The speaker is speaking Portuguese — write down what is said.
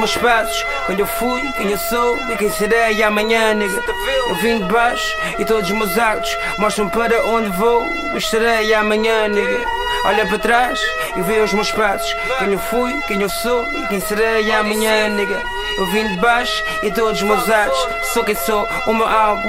Meus passos, quando eu fui, quem eu sou e quem serei amanhã, nigga. Eu vim de baixo e todos os meus atos mostram para onde vou, estarei amanhã, nigga. Olha para trás e vê os meus passos, quem eu fui, quem eu sou e quem serei amanhã, nigga. Eu vim de baixo e todos os meus atos, sou quem sou, o meu álbum